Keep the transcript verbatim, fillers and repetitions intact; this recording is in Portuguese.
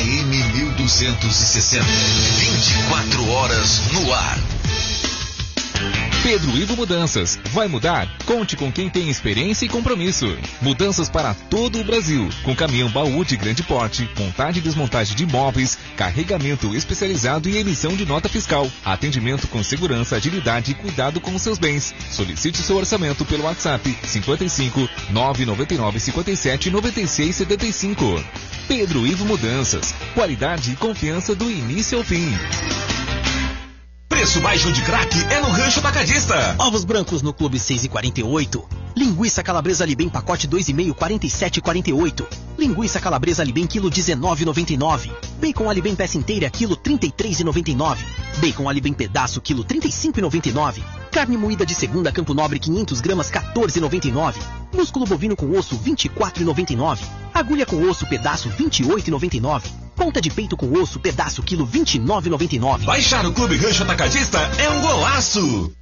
A M mil duzentos e sessenta. vinte e quatro horas no ar. Pedro Ivo Mudanças. Vai mudar? Conte com quem tem experiência e compromisso. Mudanças para todo o Brasil. Com caminhão baú de grande porte, montagem e desmontagem de móveis, carregamento especializado e emissão de nota fiscal. Atendimento com segurança, agilidade e cuidado com os seus bens. Solicite seu orçamento pelo WhatsApp cinquenta e cinco, nove nove nove, cinquenta e sete, noventa e seis, setenta e cinco. Pedro Ivo Mudanças. Qualidade e confiança do início ao fim. Preço baixo de craque é no Rancho Atacadista. Ovos brancos no Clube seis e quarenta e oito. Linguiça calabresa Libem pacote dois e meio, quarenta e sete e quarenta e oito. Linguiça calabresa Libem quilo dezenove e noventa e nove. Bacon Alibem peça inteira quilo trinta e três e noventa e nove. Bacon Alibem pedaço quilo trinta e cinco e noventa e nove. Carne moída de segunda Campo Nobre quinhentas gramas quatorze e noventa e nove. Músculo bovino com osso vinte e quatro e noventa e nove. Agulha com osso pedaço vinte e oito e noventa e nove. Ponta de peito com osso pedaço quilo vinte e nove e noventa e nove. Baixar o Clube Rancho Atacadista é um golaço.